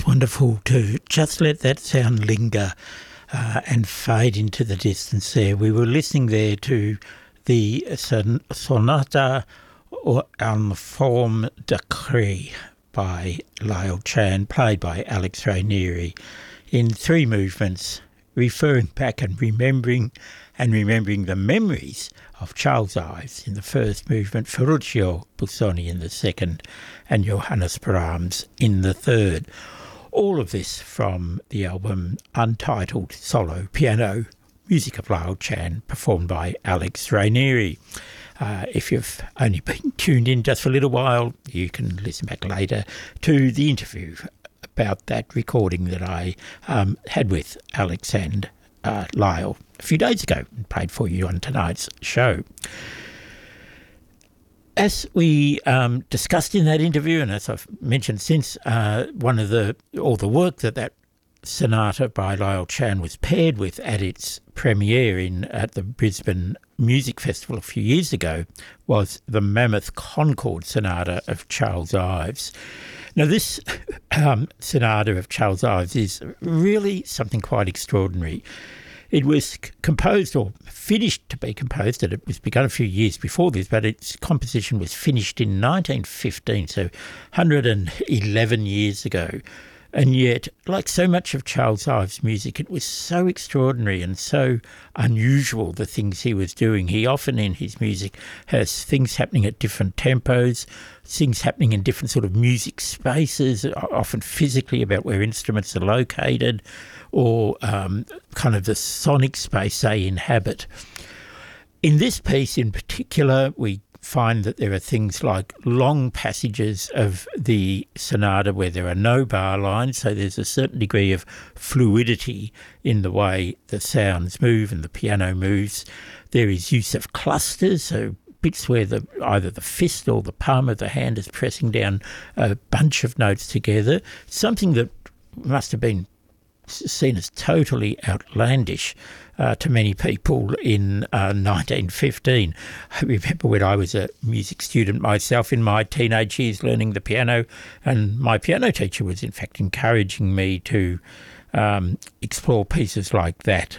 Wonderful to just let that sound linger and fade into the distance there. We were listening there to the Sonata en Forme Decree by Lyle Chan, played by Alex Ranieri, in three movements, referring back and remembering the memories of Charles Ives in the first movement, Ferruccio Busoni in the second, and Johannes Brahms in the third. All of this from the album Untitled Solo Piano Music of Lyle Chan, performed by Alex Ranieri. If you've only been tuned in just for a little while, you can listen back later to the interview about that recording that I had with Alex and Lyle a few days ago and played for you on tonight's show. As we discussed in that interview, and as I've mentioned since, all the work that sonata by Lyle Chan was paired with at its premiere at the Brisbane Music Festival a few years ago was the Mammoth Concord Sonata of Charles Ives. Now, this sonata of Charles Ives is really something quite extraordinary. It was composed, or finished to be composed, and it was begun a few years before this, but its composition was finished in 1915, so 111 years ago. And yet, like so much of Charles Ives' music, it was so extraordinary and so unusual, the things he was doing. He often in his music has things happening at different tempos, things happening in different sort of music spaces, often physically about where instruments are located, or kind of the sonic space they inhabit. In this piece in particular, we find that there are things like long passages of the sonata where there are no bar lines, so there's a certain degree of fluidity in the way the sounds move and the piano moves. There is use of clusters, so bits where either the fist or the palm of the hand is pressing down a bunch of notes together, something that must have been seen as totally outlandish to many people in 1915. I remember when I was a music student myself in my teenage years learning the piano, and my piano teacher was in fact encouraging me to explore pieces like that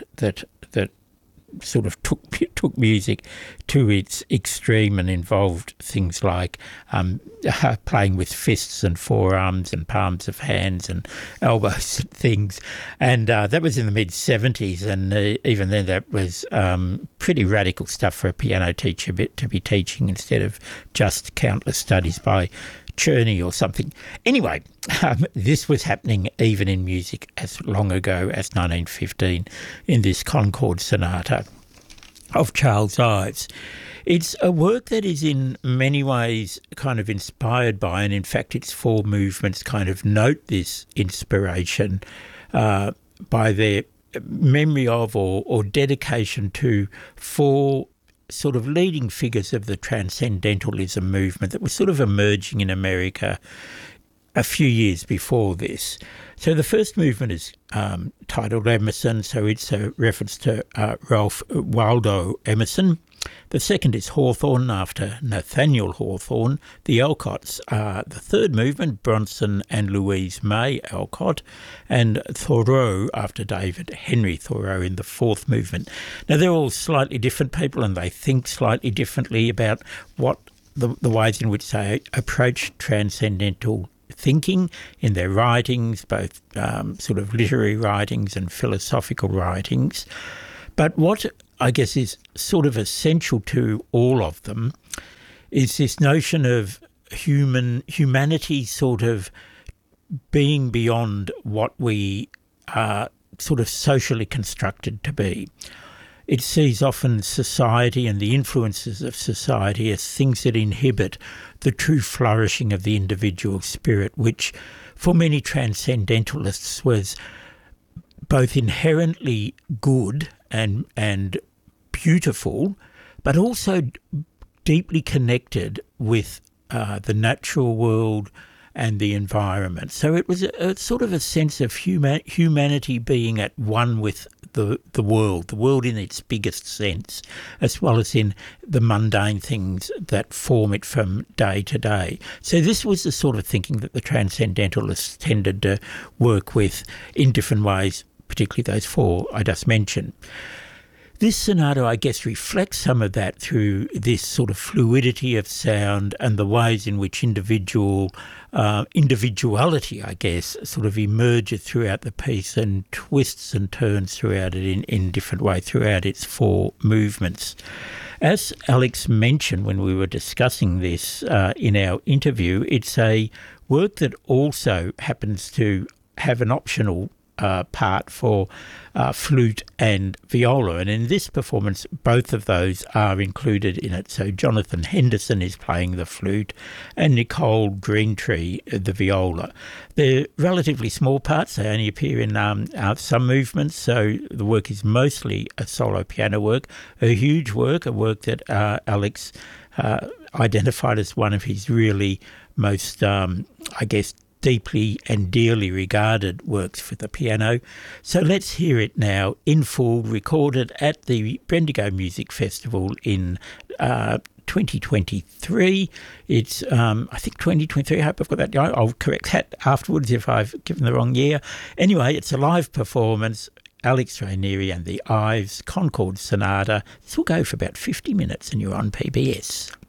sort of took music to its extreme and involved things like playing with fists and forearms and palms of hands and elbows and things. And that was in the mid-70s, and even then that was pretty radical stuff for a piano teacher to be teaching instead of just countless studies by Czerny or something. Anyway, this was happening even in music as long ago as 1915 in this Concord Sonata of Charles Ives. It's a work that is in many ways kind of inspired by, and in fact its four movements kind of note this inspiration by their memory of or dedication to four sort of leading figures of the Transcendentalism movement that was sort of emerging in America a few years before this. So the first movement is titled Emerson, so it's a reference to Ralph Waldo Emerson. The second is Hawthorne, after Nathaniel Hawthorne. The Alcotts are the third movement, Bronson and Louise May Alcott, and Thoreau, after David Henry Thoreau, in the fourth movement. Now, they're all slightly different people, and they think slightly differently about what the ways in which they approach transcendental thinking in their writings, both sort of literary writings and philosophical writings. But what I guess is sort of essential to all of them is this notion of humanity sort of being beyond what we are sort of socially constructed to be. It sees often society and the influences of society as things that inhibit the true flourishing of the individual spirit, which for many transcendentalists was both inherently good and beautiful, but also deeply connected with the natural world and the environment. So it was a sort of a sense of humanity being at one with the world in its biggest sense, as well as in the mundane things that form it from day to day. So this was the sort of thinking that the transcendentalists tended to work with in different ways, particularly those four I just mentioned. This sonata, I guess, reflects some of that through this sort of fluidity of sound and the ways in which individuality, I guess, sort of emerges throughout the piece and twists and turns throughout it in different ways throughout its four movements. As Alex mentioned when we were discussing this in our interview, it's a work that also happens to have an optional part for flute and viola, and in this performance both of those are included in it. So Jonathan Henderson is playing the flute and Nicole Greentree the viola. They're relatively small parts, they only appear in some movements, so the work is mostly a solo piano work, a huge work, a work that Alex identified as one of his really most, I guess, deeply and dearly regarded works for the piano. So let's hear it now in full, recorded at the Bendigo Music Festival in 2023. It's, I think 2023, I hope I've got that. I'll correct that afterwards if I've given the wrong year. Anyway, it's a live performance. Alex Rainieri and the Ives Concord Sonata. This will go for about 50 minutes and you're on PBS.